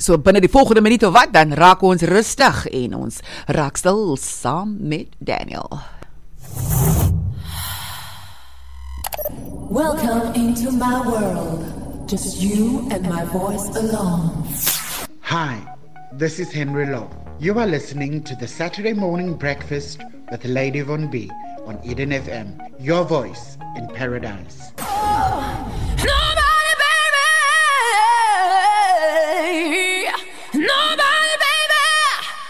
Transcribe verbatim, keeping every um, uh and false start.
So binne die volgende minuut of wat, dan raak ons rustig en ons raak stil saam met Daniel. Welcome into my world. Just you and my voice alone. Hi, this is Henry Law. You are listening to the Saturday Morning Breakfast with Lady Von B on Eden F M. Your voice in paradise. Oh.